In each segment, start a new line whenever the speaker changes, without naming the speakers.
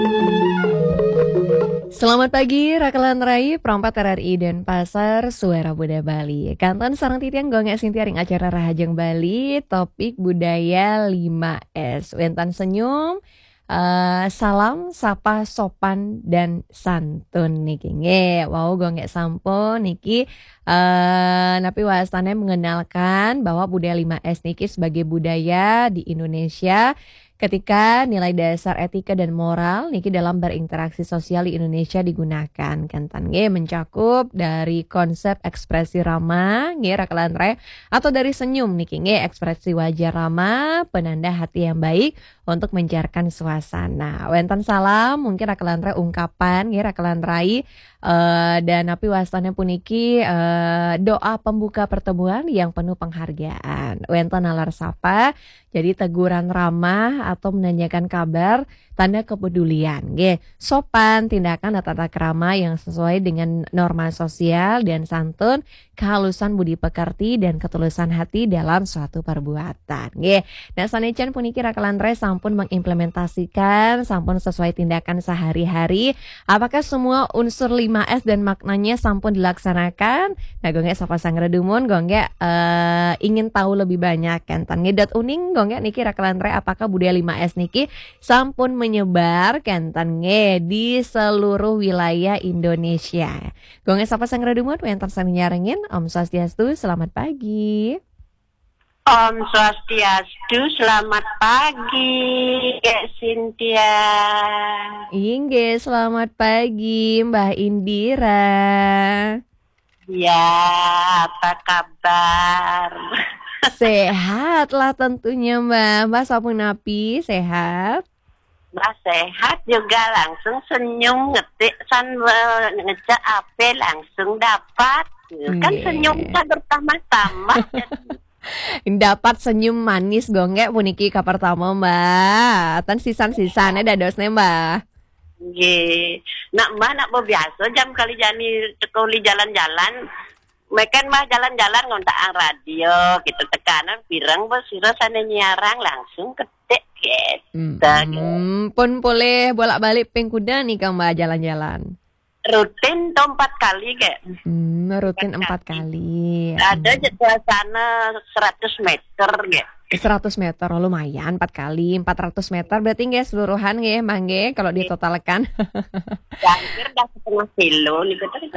Selamat pagi, Rakalan Rai, perompat RRI dan Pasar Suara Buddha Bali. Kanton sarang titiang gongek sintiaring acara Rahajeng Bali, topik budaya 5S. Wentan senyum, salam, sapa, sopan, dan santun niki. Wow, gongek sampun niki. Napi wawasannya mengenalkan bahwa budaya 5S niki sebagai budaya di Indonesia ketika nilai dasar etika dan moral niki dalam berinteraksi sosial di Indonesia digunakan. Kantan mencakup dari konsep ekspresi ramah, rakalantre, atau dari senyum niki ekspresi wajah ramah, penanda hati yang baik untuk mencairkan suasana. Wentan salam, mungkin rakalantre ungkapan rakalanrai dan api wastannya puniki doa pembuka pertemuan yang penuh penghargaan. Wentan nalar sapa, jadi teguran ramah atau menanyakan kabar, tanda kepedulian. Sopan, tindakan dan tata krama yang sesuai dengan norma sosial dan santun, kehalusan budi pekerti dan ketulusan hati dalam suatu perbuatan. Nah, sanechan puniki rakalantre sampun mengimplementasikan, sampun sesuai tindakan sehari-hari. Apakah semua unsur 5S dan maknanya sampun dilaksanakan? Nah, gonggek sapa sangredumun, gonggek ingin tahu lebih banyak kentan ngedot uning, gonggek niki rakalantre apakah budaya 5S niki sampun menyebar kentan di seluruh wilayah Indonesia. Gonggek sapa sangredumun, wentan saninyarengin, Om Swastiastu, selamat pagi.
Om Swastiastu, selamat pagi, Kak Cynthia.
Inge, selamat pagi, Mbah Indira.
Ya, apa kabar?
Sehat lah tentunya Mbak. Mbak Sapun Napi, sehat?
Mbak sehat juga, langsung senyum ngetik ngecek apa langsung dapat. Kan senyumnya pertama-tama.
Dapat senyum manis gonggek puniki ka pertama Mbak. Tan sisan-sisannya dadosnya Mbak.
Nggih. Nak Mbak nak biasa jam kali jani tekoli jalan-jalan. Mereka mah jalan-jalan ngontak radio gitu tekanan pirang bos sira sana nyiarang langsung ketik gitu.
Pun boleh bolak-balik ping kuda nih Kang Mbak jalan-jalan.
Rutin tuh 4 kali kayak.
Rutin 4 kali.
Ada jadwal sana 100 meter kayak.
100 meter lumayan 4 kali 400 meter berarti nggak seluruhan nggak mangge kalau ditotalkan.
Hampir dah setengah kilo nih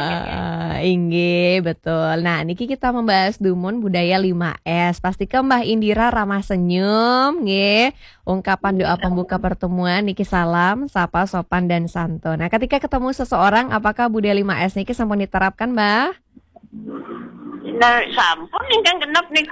Ingge betul. Nah niki kita membahas dumun budaya 5S. Pastikan Mbah Indira ramah senyum nggih. Ungkapan doa pembuka pertemuan niki salam, sapa, sopan dan santun. Nah ketika ketemu seseorang apakah budaya 5S niki sampun diterapkan Mbah?
Nah, sampun nih kan genap nih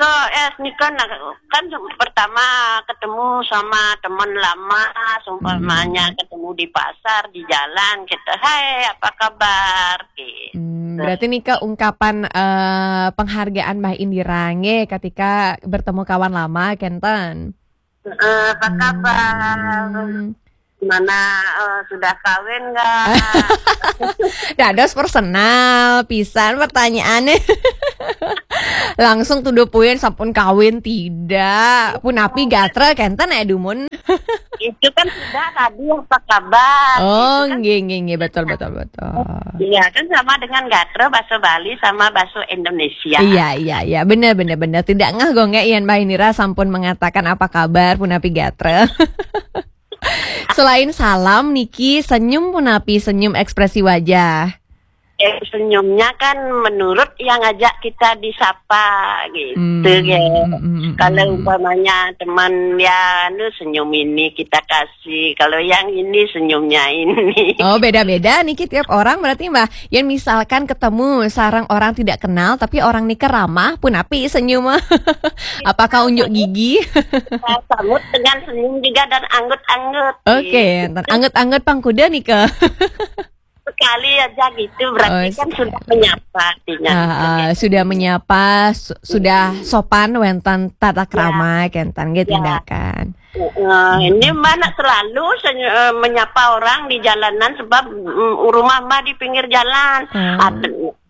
kan pertama ketemu sama teman lama, seumpamanya ketemu di pasar, di jalan, kita, hai apa kabar? Gitu.
Berarti nih ungkapan penghargaan Mbah Indira ketika bertemu kawan lama, Kenten.
Apa kabar? Gimana sudah kawin nggak?
Dados personal pisan pertanyaannya. Langsung tuduh puyen sampun kawin tidak. Pun api gatra kenten dumun.
Itu kan sudah tadi apa kabar?
Oh,
gitu kan?
nggih betul.
Iya kan sama dengan gatra bahasa Bali sama bahasa Indonesia.
Iya benar. Tidak ngeh gonggek Ian Mbah Indira sampun mengatakan apa kabar pun api gatra. Selain salam niki senyum pun api senyum ekspresi wajah.
Senyumnya kan menurut yang ngajak kita disapa gitu Kalau umpamanya teman ya senyum ini kita kasih, kalau yang ini senyumnya ini.
Oh beda-beda niki tiap orang berarti Mbak. Yang misalkan ketemu sarang orang tidak kenal tapi orang nika ramah pun api senyum. Apakah unjuk gigi?
Sambut dengan senyum juga dan anggut-anggut.
Oke, anggut-anggut pangkuda nika.
Sekali aja gitu berarti kan sudah menyapa artinya.
Sudah menyapa, sudah sopan wentan tata krama kentan gitu tindakan.
Ini mana selalu menyapa orang di jalanan sebab rumah mah di pinggir jalan.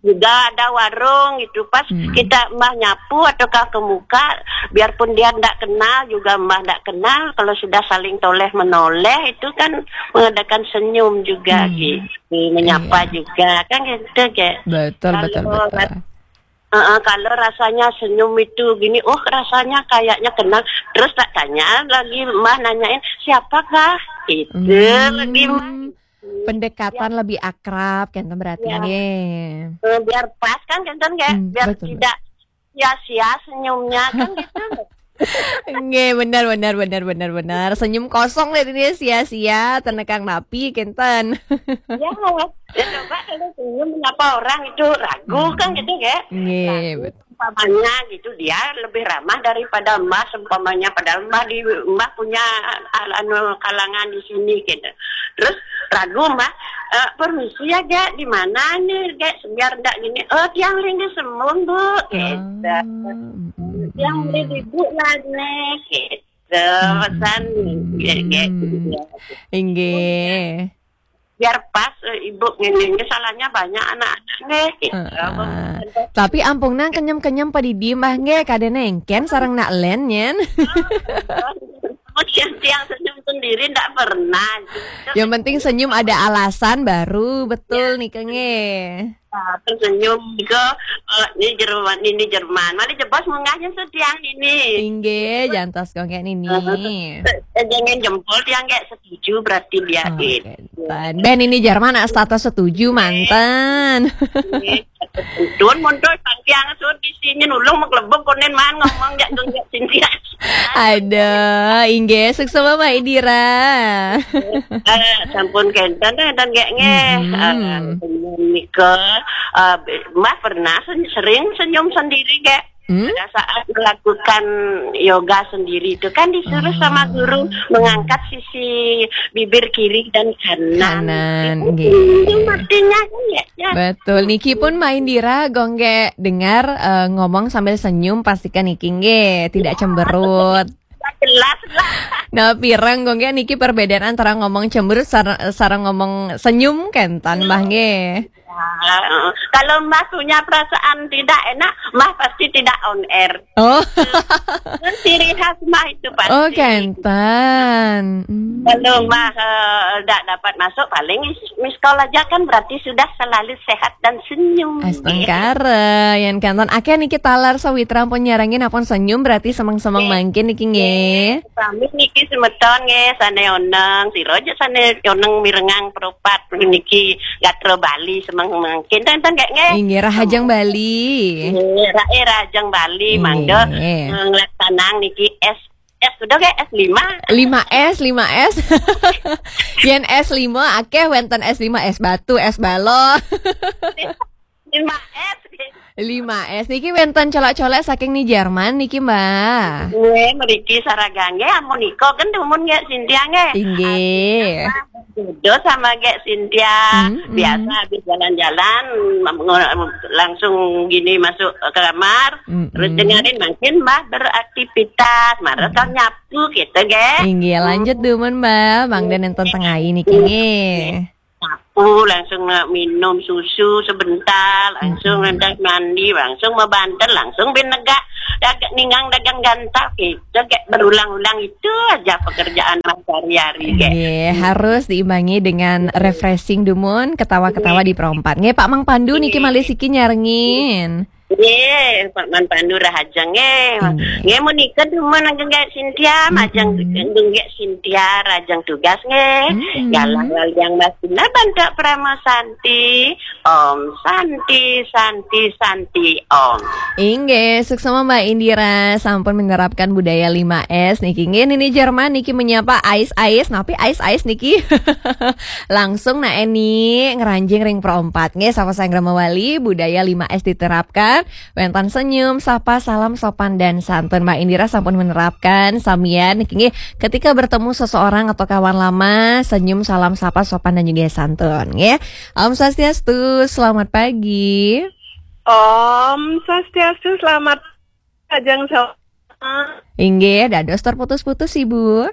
juga ada warung itu pas kita Mbah nyapu ataukah ke muka, biarpun dia tidak kenal juga Mbah tidak kenal, kalau sudah saling toleh menoleh itu kan mengadakan senyum juga gitu, menyapa juga kan gitu kayak.
Betul, betul.
Kalau rasanya senyum itu gini, rasanya kayaknya kenal. Terus tak tanya lagi, Mbah nanyain siapakah itu lagi.
Pendekatan lebih akrab kan berarti
biar pas kan biar
betul,
tidak sia-sia senyumnya kan gitu.
Nggih, benar. Senyum kosong deh ini sia-sia tenekang napi kenten.
Ya coba kalau senyum menyapa orang itu ragu kan gitu ya.
Nggih, betul.
Umpamanya gitu dia lebih ramah daripada Mbah seumpamanya, padahal Mbah punya kalangan di sini gitu. Terus ragu Mbah, permisi ya Gek, di mana nih Gek, biar ndak gini. Tiang linggi semun Bu, gitu. Tiang linggi Bu lah nih, gitu. Pesan Gek.
Inggih.
Biar pas ibu ngene salahnya banyak anak-anak gitu.
Tapi ampung nang kenyem-kenyem padidi mah nge kadene engken sareng nak len nyen.
Yang senyum sendiri ndak pernah.
Yang penting senyum ada alasan baru, betul nih kenge.
Tersenyum juga ini Jerman. Mali jebos mengahnya setiang ini.
Inggih, jantos kongke ini.
Jangan jempol tiang kayak setuju berarti dia gitu.
Ben ini Jerman status setuju mantan.
Tuan mondol tiang sur di sini nulung meklebek konen man ngomong jak sini.
Ada, inggih sukses Mbak Indira.
Sampun kenten dan nge nikah. Mbak pernah sering senyum sendiri kayak pada saat melakukan yoga sendiri itu kan disuruh sama guru mengangkat sisi bibir kiri dan kanan. Itu artinya kan ya.
Betul, Niki pun main Dira gongge dengar ngomong sambil senyum pastikan Niki nge tidak cemberut.
Jelas lah.
Nah, pirang gongge Niki perbedaan antara ngomong cemberut sareng ngomong senyum kentan Mbah nge.
Kalau Mbak punya perasaan tidak enak, Mbak pasti tidak on air. Ciri khas Mbak itu pasti.
Kentan.
Kalau Mbak tidak dapat masuk, paling miss call aja kan berarti sudah selalu sehat dan senyum.
Astengkara, yang kanton akeh niki talar sawitra pun nyarangin apun senyum berarti semang-semang mangkin niki nge.
Kami niki semeton nge, sana oneng, si Roja sana oneng mirengang peropat niki gatro Bali mangkin tan gak nge.
Inggih Rahajang Bali.
Rahajang Bali mangdo nglaksanang niki sudah kayak S5.
5S. Yen S5 akeh wenten S5 es batu, es balok.
5S.
5S niki wenten colok-colok saking nih Jerman niki Mbak.
Meriki saragange amoniko kan demun nge Cynthia nge.
Inggih.
Duduk sama kayak Cynthia biasa habis jalan-jalan langsung gini masuk ke kamar terus dengerin makin Mbak beraktivitas marah kan nyapu gitu ge.
Inggih lanjut demen Mbak Bang dan enten tengah ini kini.
Nyapu langsung minum susu sebentar langsung mandi langsung membanter langsung binegak dagang gantap gitu kayak berulang-ulang itu aja pekerjaan sehari-hari
harus diimbangi dengan refreshing dumun ketawa-ketawa di perompat nge Pak Mang Pandu niki malisiki nyarengin.
Pak Man Pandu Rahajang nge mau nikah dumun nang gak Cynthia majang gak Cynthia rajang tugas nge galang yang basina bantak Prama Santi Om Santi Om.
Inggih sukses Mbak Indira sampun menerapkan budaya 5S niki nge ini Jerman niki menyapa ais napi ais niki langsung eni ngeranjing ring perompat nge sama sang Gramawali budaya 5S diterapkan. Wentan senyum, sapa, salam, sopan dan santun. Mbak Indira sampun menerapkan samian niki ketika bertemu seseorang atau kawan lama, senyum, salam, sapa, sopan dan juga santun ya. Om Swastiastu, selamat pagi.
Om Swastiastu, selamat pagi.
Inggih, dados terputus-putus Ibu.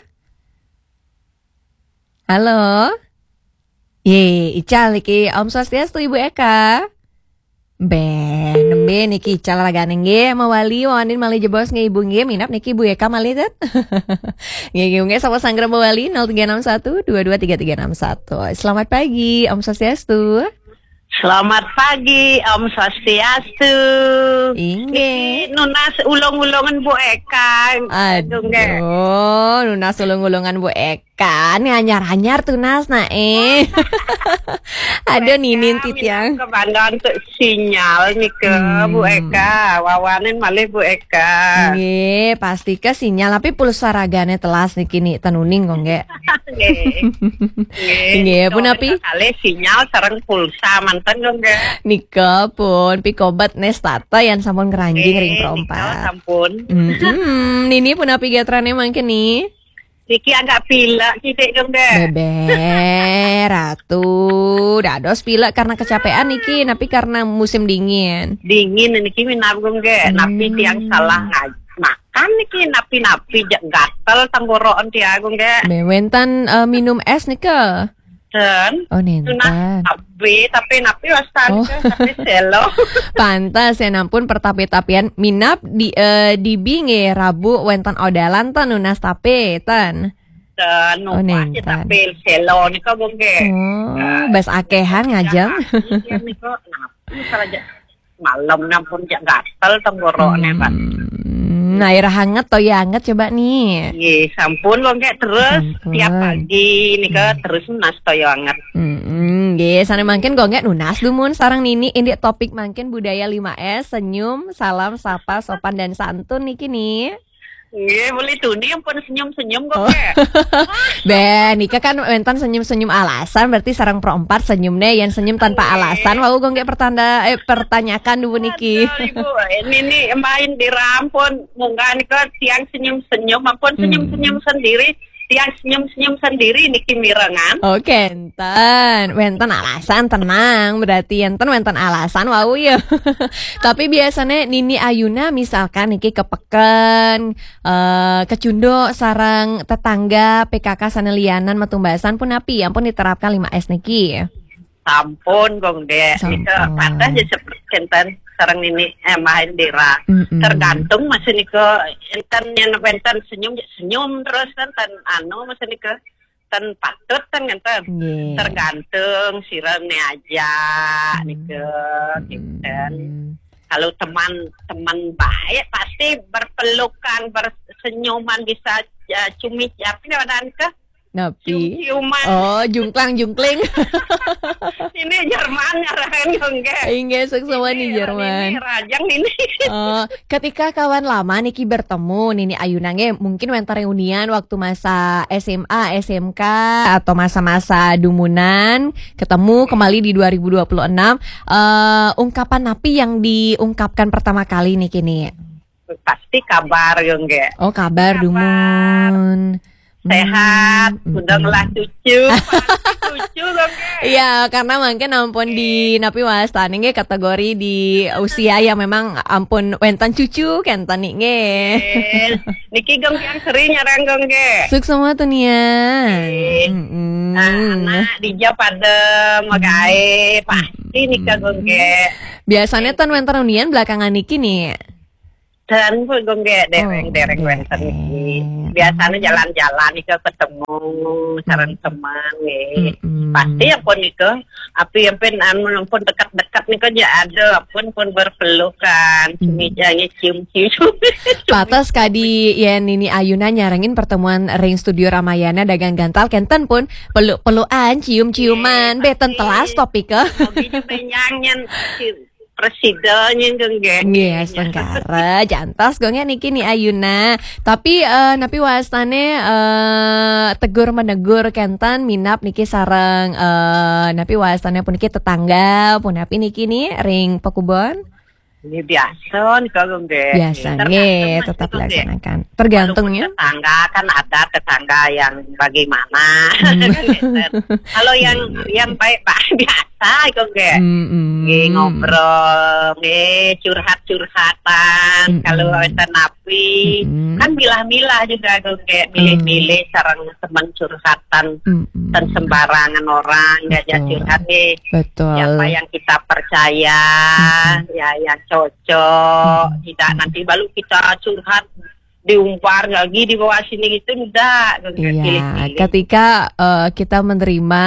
Halo. Ical iki Om Swastiastu Ibu Eka. Nembe niki ical ragane nggih mawali wanin malih jebos nggih ibu nggih minap niki Bu Eka malih tet. Nggih nggih sapa sanggra mawali 0361 223361. Selamat pagi Om Swastiastu.
Selamat pagi, Om Swastiastu.
Inggih.
Nunas ulung-ulungan Bu Eka.
Aduh, nunas ulung-ulungan Bu Eka. Nih anyar-anyar tunas Ada ninin titiang.
Kebanggaan untuk sinyal nih ke Bu Eka. Wawanin malih Bu Eka.
Nggih, pasti ke sinyal tapi pulsa ragane telas niki nih tenuning kok nggih. Nggih, pun api
kali sinyal sareng pulsa manten kok nggih.
Nika pun pikobat nestata yang sampun keranjing ring perompat.
Sampun.
Nini pun api gatrane mangke nih.
Niki agak pilek sithik dong deh.
Bebe, Ratu, dados pilek karena kecapean niki, tapi karena musim dingin.
Dingin niki minabung ge, napi tiang salah makan niki napi gatel tenggorokan tiagung ge.
Bewentan minum es nika.
Dan
nenten.
Tapi napi wastan tapi selo.
Pantas ya nampun pertapi-tapian minap di binge Rabu wenten odalan tan nunas tape tan.
Dan numpak tapi selo nika bongge.
Bas akehan ngajeng.
Iya nika napi saja malam nampun jak gatel tenggorokne Pak.
Air hangat toya hangat coba nih.
Iya, sampun bongge terus tiap pagi nika terus nunas toya hangat.
Nggih, sana mangken gonggek nunas dumun sarang nini ini topik mangken budaya 5S senyum, salam, sapa, sopan dan santun niki nih.
Nggih, boleh tuni ampun senyum-senyum gonggek.
Nika kan wentan senyum-senyum alasan berarti sarang perempat senyumnya yang senyum tanpa alasan. Wau gonggek pertanyakan dulu niki.
Ibu, ini main di rampun munggah nika tiang senyum-senyum ampun senyum-senyum sendiri. Tiang senyum-senyum sendiri niki mirengan.
Oke, enten wenten alasan tenang berarti enten wenten alasan wau ya. Tapi biasanya Nini Ayuna misalkan niki kepeken kecundo sarang tetangga PKK sanelianan metumbasan pun api ampun diterapkan 5S niki.
Sampun gong deh, nika patah aja seperti enten sarang ini main dira. Tergantung masih nika enten yang enten senyum terus kan anu masih nika ten patut kan enten. Tergantung sirene aja nika enten. Kalau teman baik pasti berpelukan bersenyuman bisa cumi apa namanya ke
Napi.
Cium-ciuman.
Jungkling.
Ini Jerman nyarangan enggak?
Enggak semua nih Jerman.
Ini rajang ini.
Ketika kawan lama niki bertemu Nini Ayuna mungkin wenten reunian waktu masa SMA, SMK atau masa-masa dumunan ketemu kembali di 2026. Ungkapan napi yang diungkapkan pertama kali niki nih?
Pasti kabar yo enggak?
Oh, kabar dumun.
Sehat, undanglah cucu dong.
Iya, karena mungkin ampun di napi wastani nge kategori di usia yang memang ampun wentan cucu kentan nge.
Niki gong yang sering nyarang gong ge.
Suk semua tuh nian.
Anak dija pada magae pasti nikah gong ge.
Biasanya tan wentan unian belakangan niki nih.
Dan pun gongge dereng wenten iki. Biasanya jalan-jalan nika ketemu sareng teman nih. Pasti apun nika api ampun ampun dekat-dekat nika aja ada apun berpelukan. Cumi-cumi cium-cium.
Patas kadi yen Nini Ayuna nyarengin pertemuan ring studio Ramayana dagang gantal kenten pun peluk-pelukan cium-ciuman beten telas topik ke.
Oke nyang presidennya gengge.
Yes, tengkara jantas gongnya niki nih Ayuna. Tapi napi wastane tegur menegur kentan minap niki sareng napi wastane pun niki tetangga pun napi niki nih ring pekubon.
Ini biasa nih kalau nggak.
Biasanya tetap dilaksanakan. Tergantungnya.
Tetangga kan ada tetangga yang bagaimana. Kalau yang baik-baik biasa itu nggak. Ngobrol, curhat-curhatan. Kalau ada napi, kan milah-milah juga tuh kayak milih-milih sarang teman curhatan dan sembarangan orang ngajak curhat nih.
Betul.
Siapa yang kita percaya, ya yang cocok. Tidak nanti baru kita curhat diumpar lagi di bawah sini gitu enggak.
Iya, ketika kita menerima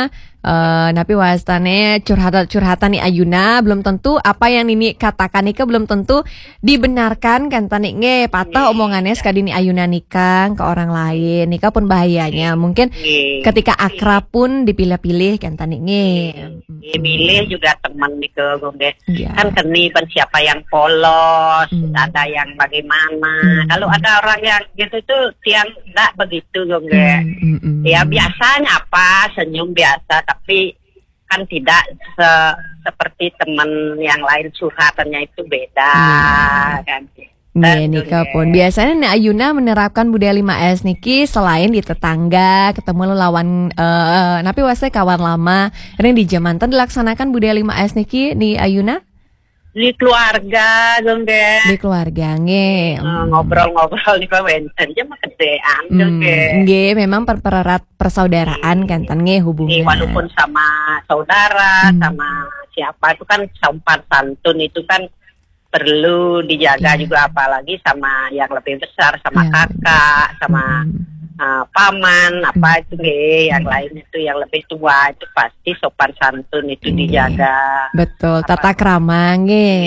napi wastane curhatan nih Ayuna belum tentu apa yang Nini katakan nika belum tentu dibenarkan kan tani nge patah omongannya sekali nih Ayuna nikah ke orang lain nikah pun bahayanya mungkin ketika akrab pun dipilih-pilih kan tani nge
milih juga teman nih ke gongge kan keni pen siapa yang polos ada yang bagaimana kalau ada orang yang gitu tuh tiang enggak begitu gongge ya biasanya apa senyum biasa tapi kan tidak seperti teman yang lain curhatannya itu beda kan.
Nika pun biasanya nih Ayuna menerapkan budaya 5S niki selain di tetangga ketemu lawan napi wase kawan lama yang di Jamanten dilaksanakan budaya 5S niki nih Ayuna
di keluarga gongge
di keluarga nge
ngobrol-ngobrol di kawentan aja mah kedean
nge memang pererat persaudaraan kan nge hubungan
walaupun sama saudara sama siapa itu kan sopan santun itu kan perlu dijaga juga apalagi sama yang lebih besar sama kakak sama paman apa itu yang lain itu yang lebih tua itu pasti sopan santun itu dijaga
betul tata krama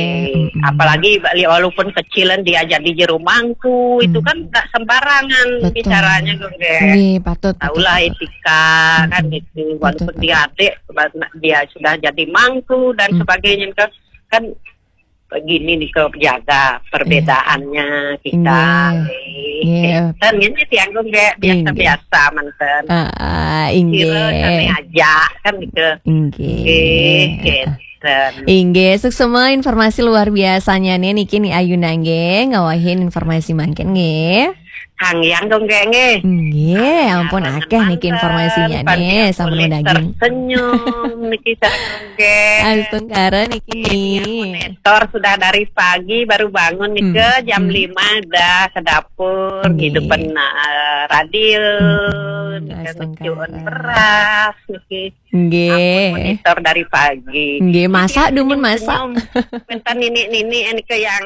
apalagi walaupun kecilan dia jadi jero mangku itu kan nggak sembarangan bicaranya
patut
tahulah etika kan itu walaupun dia adik dia sudah jadi mangku dan sebagainya kan begini nih jaga perbedaannya kita. Ternyata tiang gue biasa-biasa manten. Kami aja kan gitu.
Ingge, semua informasi luar biasanya nih Niki nih Ayuna nge ngawahin informasi mangken nge.
Kang yang dong nge.
Nge, ampun akeh Niki informasinya nih sama daging.
Tersenyum Niki nge.
Astungkara Niki.
Monitor sudah dari pagi baru bangun nih ke jam 5 udah ke dapur hidupan radio ngecuan beras Niki.
Nge.
Monitor dari pagi.
Nge masak dumun masak.
Bentar nini ini ke yang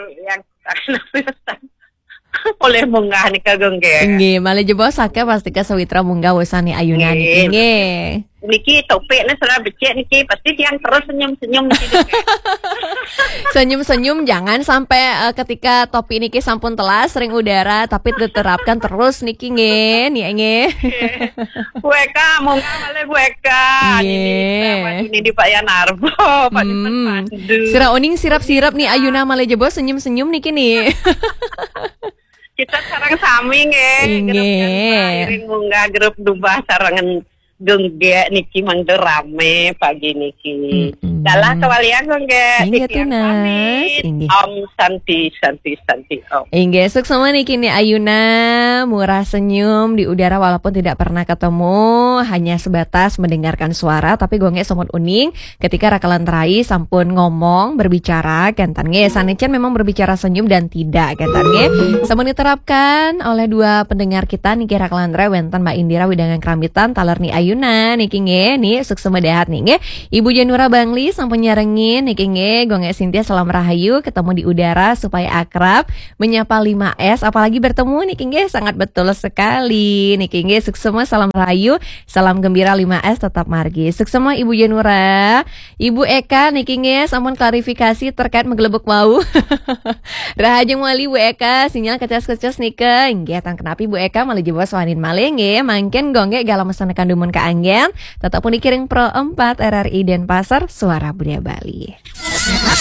oleh munggah nih kagong
nggih malah jebol sake pasti ke sawitra munggah wesane Ayuna niki nggih
niki topeknya sudah becek niki pasti tiang terus senyum-senyum niki
senyum-senyum jangan sampai ketika topi niki sampun telas sering udara tapi diterapkan terus niki nggih nggih
bueka munggah malah bueka ini di Pak Yanarbo Pak Pandu
sira oning sirap-sirap nih Ayuna malah jebol senyum-senyum niki nih
kita sarang sami nge munggah grup dubah sarangan gengge niki mangde rame pagi niki dalah kewalian gengge Om Santi Om
Ingge semua niki nih Ayuna murah senyum di udara walaupun tidak pernah ketemu hanya sebatas mendengarkan suara tapi gonge somot uning ketika rakalan terai sampun ngomong berbicara kentan nge sanecen memang berbicara senyum dan tidak kentan nge sampun diterapkan oleh dua pendengar kita niki rakalan terai wentan Mbak Indira Widangan Kerambitan taler nih Ayuna niki nge nih sukses medahat nih nge Ibu Janura Bangli sampun nyarengin niki nge gonge Sintia salam rahayu ketemu di udara supaya akrab menyapa 5S apalagi bertemu niki nge sangat betul sekali niki nge sukses semua salam rahayu salam gembira 5S tetap margi sukses semua Ibu Janura Ibu Eka niki nge sampun klarifikasi terkait menggelebuk mau rahajeng wali Bu Eka sinyal kecas-kecas nika nge tang kenapa Bu Eka malah jebos wanin malih nge mangken gonge galau mesanekan dumun ke anggen tetap pun dikiring Pro 4 RRI Denpasar Suara Budaya Bali.